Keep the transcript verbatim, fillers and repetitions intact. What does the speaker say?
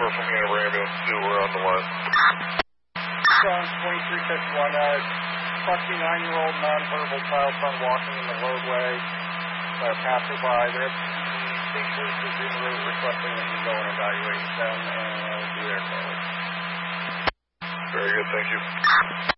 from Hanover Ambulance two, we're on the line. John twenty-three fifty-one, uh, approximately nine-year-old non-verbal child found walking in the roadway, uh, passerby. There are state police in the road requesting that we go and evaluate them and do their calls. Very good, thank you.